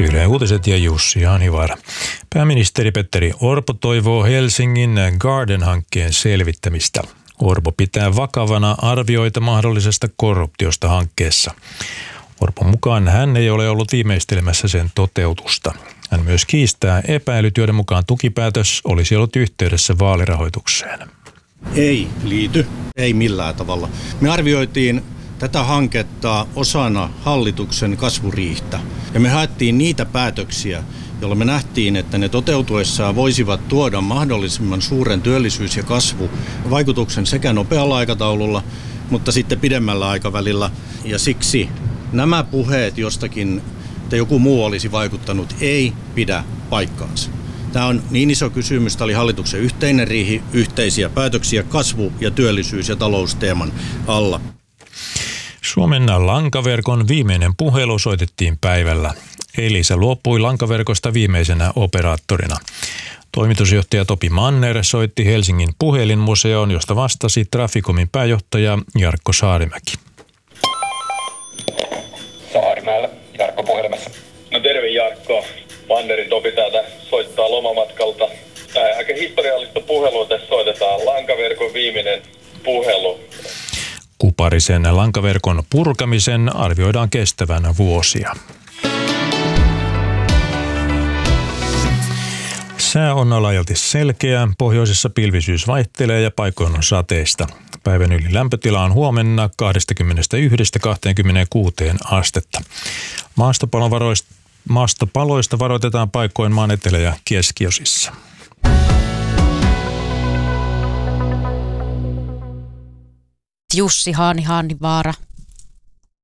Yle Uutiset ja Jussi Hanivaara. Pääministeri Petteri Orpo toivoo Helsingin Garden-hankkeen selvittämistä. Orpo pitää vakavana arvioita mahdollisesta korruptiosta hankkeessa. Orpon mukaan hän ei ole ollut viimeistelemässä sen toteutusta. Hän myös kiistää epäilyt, joiden mukaan tukipäätös olisi ollut yhteydessä vaalirahoitukseen. Ei liity, ei millään tavalla. Me arvioitiin tätä hanketta osana hallituksen kasvuriihtä ja me haettiin niitä päätöksiä, joilla me nähtiin, että ne toteutuessaan voisivat tuoda mahdollisimman suuren työllisyys- ja kasvuvaikutuksen sekä nopealla aikataululla, mutta sitten pidemmällä aikavälillä. Ja siksi nämä puheet jostakin, että joku muu olisi vaikuttanut, ei pidä paikkaansa. Tämä on niin iso kysymys, tämä oli hallituksen yhteinen riihi, yhteisiä päätöksiä kasvu- ja työllisyys- ja talousteeman alla. Suomen lankaverkon viimeinen puhelu soitettiin päivällä. Elisa luopui lankaverkosta viimeisenä operaattorina. Toimitusjohtaja Topi Manner soitti Helsingin puhelinmuseoon, josta vastasi Traficomin pääjohtaja Jarkko Saarimäki. Saarimäellä, Jarkko puhelimessa. No terve Jarkko. Mannerin Topi täältä soittaa lomamatkalta. Tämä aika historiallista puhelua tässä soitetaan. Lankaverkon viimeinen puhelu. Kuparisen lankaverkon purkamisen arvioidaan kestävän vuosia. Sää on laajalti selkeä, pohjoisessa pilvisyys vaihtelee ja paikoin on sateista. Päivän yli lämpötila on huomenna 21–26 astetta. Maastopaloista varoitetaan paikoin maan etelä- ja keskiosissa. Jussi Hanivaara.